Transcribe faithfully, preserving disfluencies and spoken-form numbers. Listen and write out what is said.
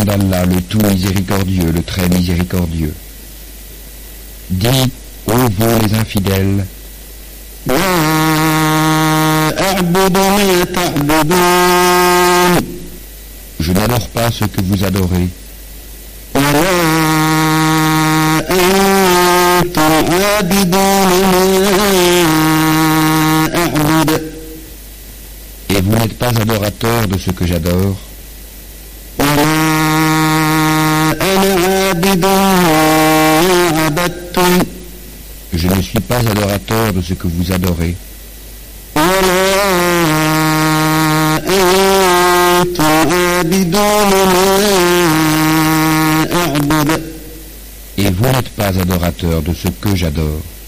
d'Allah, le tout miséricordieux, le très miséricordieux. Dis, ô vous les infidèles, je n'adore pas ce que vous adorez. Et vous n'êtes pas adorateur de ce que j'adore. Je ne suis pas adorateur de ce que vous adorez. Et vous n'êtes pas adorateur de ce que j'adore.